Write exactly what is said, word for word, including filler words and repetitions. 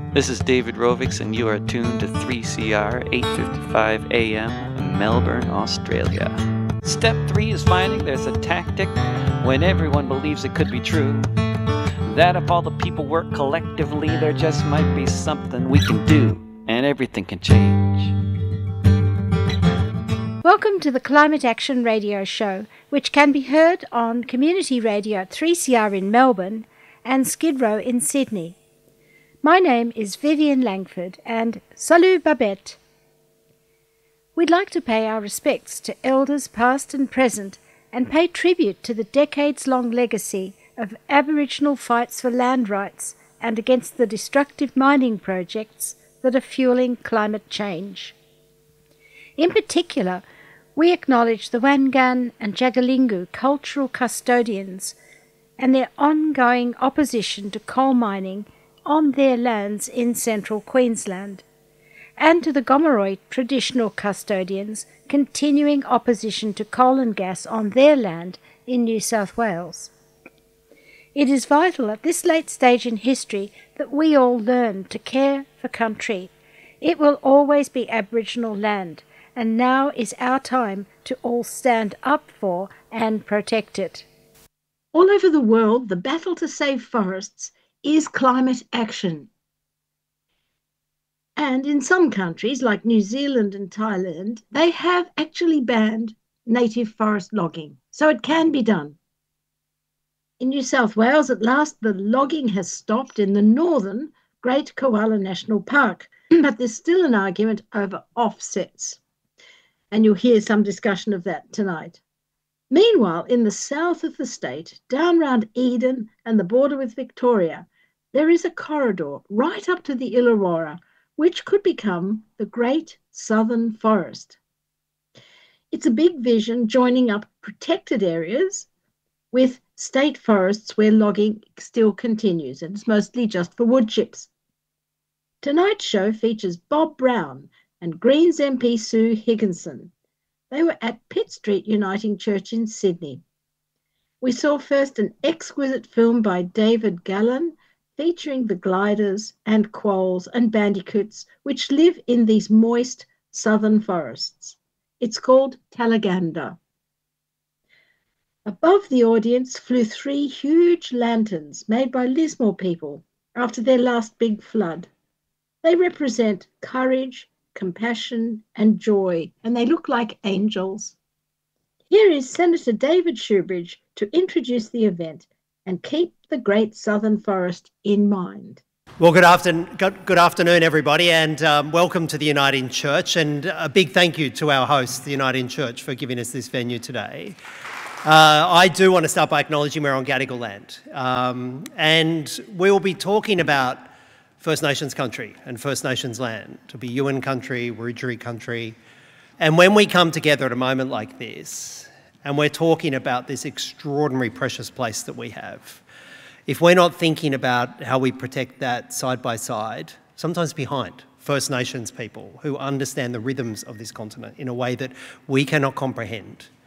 This is David Rovix, and you are tuned to three C R eight fifty-five A M, Melbourne, Australia. Step three is finding there's a tactic when everyone believes it could be true. That if all the people work collectively, there just might be something we can do, and everything can change. Welcome to the Climate Action Radio Show, which can be heard on Community Radio at three C R in Melbourne and Skid Row in Sydney. My name is Vivian Langford, and salut Babette. We'd like to pay our respects to elders past and present and pay tribute to the decades-long legacy of Aboriginal fights for land rights and against the destructive mining projects that are fueling climate change. In particular, we acknowledge the Wangan and Jagalingou cultural custodians and their ongoing opposition to coal mining on their lands in central Queensland, and to the Gomeroi traditional custodians' continuing opposition to coal and gas on their land in New South Wales. It is vital at this late stage in history that we all learn to care for country. It will always be Aboriginal land, and now is our time to all stand up for and protect it. All over the world, the battle to save forests is climate action. And in some countries, like New Zealand and Thailand, they have actually banned native forest logging, so it can be done. In New South Wales, at last, the logging has stopped in the northern Great Koala National Park, but there's still an argument over offsets, and you'll hear some discussion of that tonight. Meanwhile, in the south of the state, down round Eden and the border with Victoria, there is a corridor right up to the Illawarra, which could become the Great Southern Forest. It's a big vision joining up protected areas with state forests where logging still continues, and it's mostly just for wood chips. Tonight's show features Bob Brown and Greens M P Sue Higginson. They were at Pitt Street Uniting Church in Sydney. We saw first an exquisite film by David Gallen featuring the gliders and quolls and bandicoots which live in these moist southern forests. It's called Talaganda. Above the audience flew three huge lanterns made by Lismore people after their last big flood. They represent courage, compassion and joy, and they look like angels. Here is Senator David Shoebridge to introduce the event and keep the Great Southern Forest in mind. Well, good afternoon, good, good afternoon everybody, and um, welcome to the Uniting Church, and a big thank you to our host, the Uniting Church, for giving us this venue today. Uh, I do want to start by acknowledging we're on Gadigal land, um, and we will be talking about First Nations country and First Nations land. It'll be Yuin country, Wiradjuri country. And when we come together at a moment like this, and we're talking about this extraordinary precious place that we have, if we're not thinking about how we protect that side by side, sometimes behind First Nations people who understand the rhythms of this continent in a way that we cannot comprehend,